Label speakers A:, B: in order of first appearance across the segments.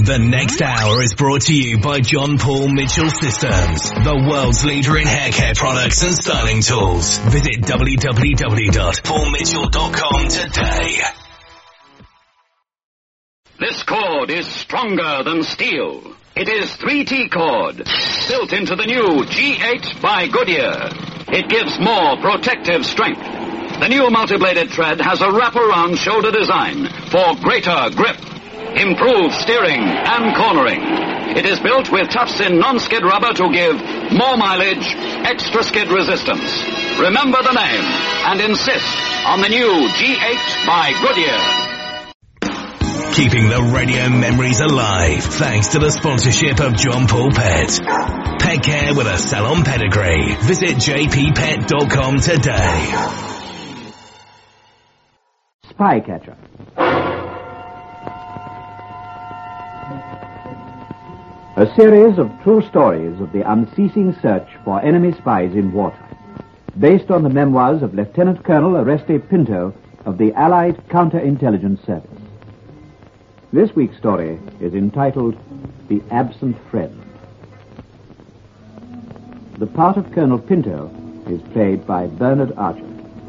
A: The next hour is brought to you by John Paul Mitchell Systems, the world's leader in hair care products and styling tools. Visit www.paulmitchell.com today.
B: This cord is stronger than steel. It is 3T cord, built into the new G8 by Goodyear. It gives more protective strength. The new multi-bladed thread has a wraparound shoulder design for greater grip, improved steering and cornering. It is built with tufts in non-skid rubber to give more mileage, extra skid resistance. Remember the name and insist on the new G8 by Goodyear.
A: Keeping the radio memories alive thanks to the sponsorship of John Paul Pet. Pet care with a salon pedigree. Visit jppet.com today.
C: Spycatcher. A series of true stories of the unceasing search for enemy spies in wartime, based on the memoirs of Lieutenant Colonel Oreste Pinto of the Allied Counterintelligence Service. This week's story is entitled The Absent Friend. The part of Colonel Pinto is played by Bernard Archer.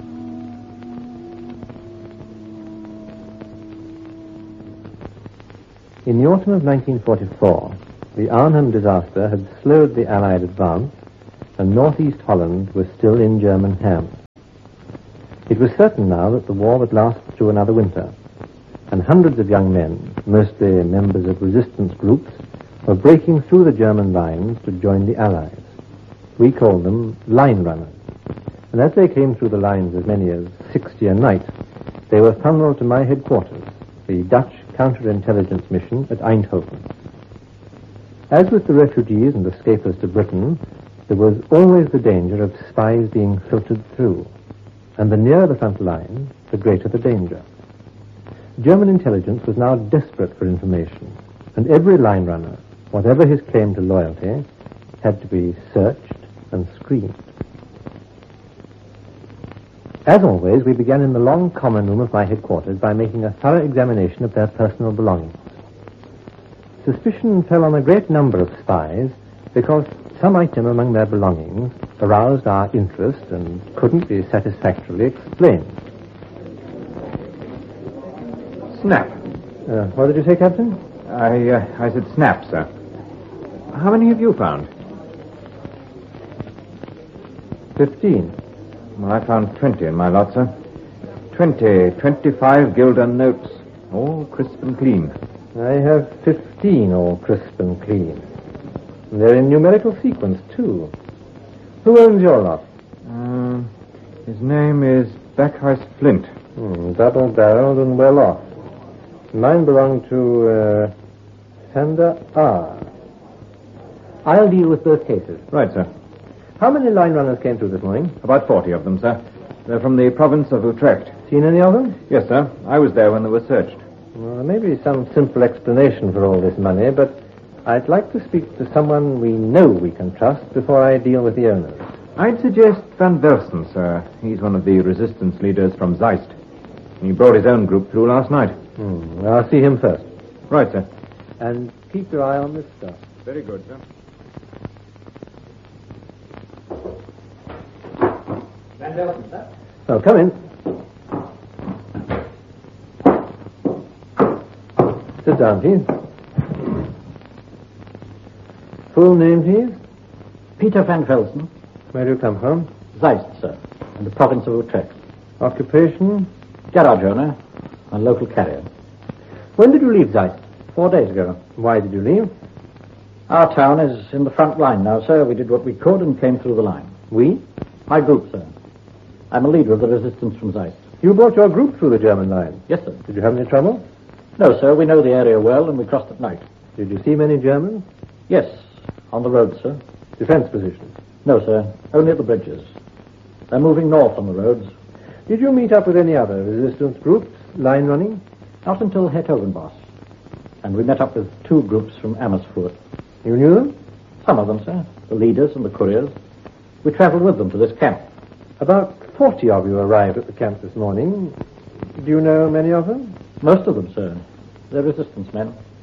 D: In the autumn of 1944, the Arnhem disaster had slowed the Allied advance, and northeast Holland was still in German hands. It was certain now that the war would last through another winter, and hundreds of young men, mostly members of resistance groups, were breaking through the German lines to join the Allies. We called them line runners, and as they came through the lines as many as 60 a night, they were funneled to my headquarters, the Dutch counterintelligence mission at Eindhoven. As with the refugees and escapers to Britain, there was always the danger of spies being filtered through, and the nearer the front line, the greater the danger. German intelligence was now desperate for information, and every line runner, whatever his claim to loyalty, had to be searched and screened. As always, we began in the long common room of my headquarters by making a thorough examination of their personal belongings. Suspicion fell on a great number of spies because some item among their belongings aroused our interest and couldn't be satisfactorily explained.
E: Snap.
D: What did you say, Captain?
E: I said snap, sir. How many have you found?
D: 15.
E: Well, I found 20 in my lot, sir. 25 Gilder notes, all crisp and clean.
D: I have 15, all crisp and clean. And they're in numerical sequence, too. Who owns your lot?
E: His name is Backhouse Flint.
D: Double-barreled and well off. Mine belong to, Sander R. I'll deal with both cases.
E: Right, sir.
D: How many line runners came through this morning?
E: About 40 of them, sir. They're from the province of Utrecht.
D: Seen any of them?
E: Yes, sir. I was there when they were searched.
D: Well, there may be some simple explanation for all this money, but I'd like to speak to someone we know we can trust before I deal with the owners.
E: I'd suggest Van Velsen, sir. He's one of the resistance leaders from Zeist. He brought his own group through last night.
D: I'll see him first.
E: Right, sir.
D: And keep your eye on this stuff.
E: Very good, sir.
D: Van Velsen, sir. Oh, come in. Sit down, please. Full name, please?
F: Peter Van Velsen.
D: Where do you come from?
F: Zeist, sir, in the province of Utrecht.
D: Occupation?
F: Garage owner, a local carrier.
D: When did you leave Zeist?
F: 4 days ago.
D: Why did you leave?
F: Our town is in the front line now, sir. We did what we could and came through the line.
D: We?
F: My group, sir. I'm a leader of the resistance from Zeist.
D: You brought your group through the German line?
F: Yes, sir.
D: Did you have any trouble?
F: No, sir. We know the area well, and we crossed at night.
D: Did you see many Germans?
F: Yes, on the road, sir.
D: Defense positions?
F: No, sir. Only at the bridges. They're moving north on the roads.
D: Did you meet up with any other resistance groups, line running?
F: Not until Hertogenbosch. And we met up with 2 groups from Amersfoort.
D: You knew them?
F: Some of them, sir. The leaders and the couriers. We traveled with them to this camp.
D: About 40 of you arrived at the camp this morning. Do you know many of them?
F: Most of them, sir. They're resistance men.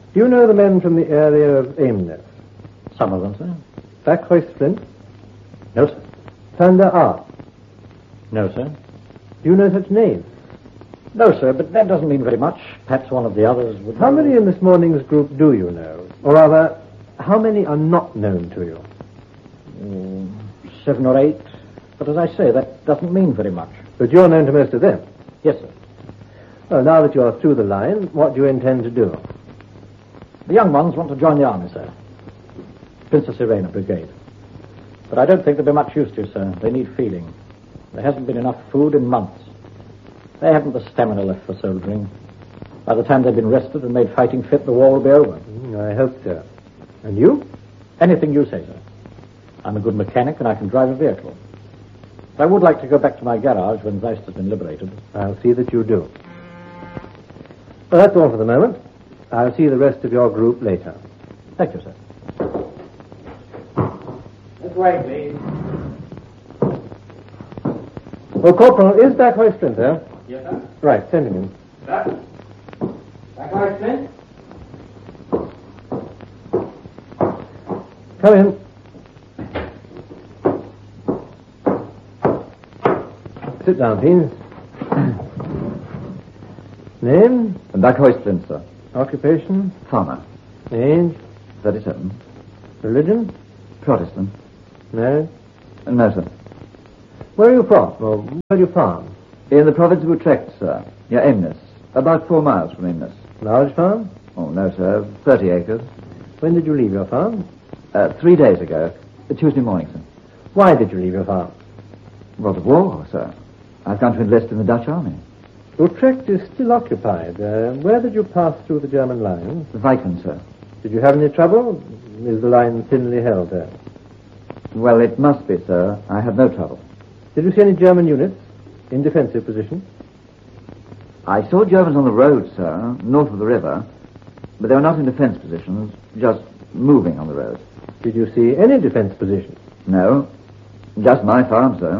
D: Do you know the men from the area of Aimness?
F: Some of them, sir.
D: Backhoist Flint?
F: No, sir.
D: Thunder Art?
F: No, sir.
D: Do you know such names?
F: No, sir, but that doesn't mean very much. Perhaps one of the others would
D: How
F: know.
D: many in this morning's group do you know? Or rather, how many are not known to you?
F: 7 or 8. But as I say, that doesn't mean very much.
D: But you're known to most of them.
F: Yes, sir.
D: Well, now that you're through the line, what do you intend to do?
F: The young ones want to join the army, sir. Princess Irena Brigade. But I don't think they'll be much use to you, sir. They need feeding. There hasn't been enough food in months. They haven't the stamina left for soldiering. By the time they've been rested and made fighting fit, the war will be over.
D: I hope so. And you?
F: Anything you say, sir. I'm a good mechanic and I can drive a vehicle. I would like to go back to my garage when Zeist has been liberated.
D: I'll see that you do. Well, that's all for the moment. I'll see the rest of your group later.
F: Thank you, sir.
D: This way, please. Well, Corporal, is Backhoist Flint there?
F: Yes, sir.
D: Right, send him in.
F: Sir?
D: Backhoist Flint? Come in. Sit down, please. Name?
E: Backhoist Flint, sir.
D: Occupation?
E: Farmer.
D: Age?
E: 37.
D: Religion?
E: Protestant.
D: Married?
E: No, sir.
D: Where are you from? Or where do you farm?
E: In the province of Utrecht, sir. Near Aimness. About 4 miles from Aimness.
D: Large farm?
E: Oh, no, sir. 30 acres.
D: When did you leave your farm?
E: 3 days ago. Tuesday morning, sir.
D: Why did you leave your farm?
E: What of war, sir? I've gone to enlist in the Dutch army.
D: Utrecht is still occupied. Where did you pass through the German lines?
E: The Viken, sir.
D: Did you have any trouble? Is the line thinly held there?
E: Well, it must be, sir. I had no trouble.
D: Did you see any German units in defensive position?
E: I saw Germans on the road, sir, north of the river, but they were not in defense positions, just moving on the road.
D: Did you see any defense position?
E: No, just my farm, sir.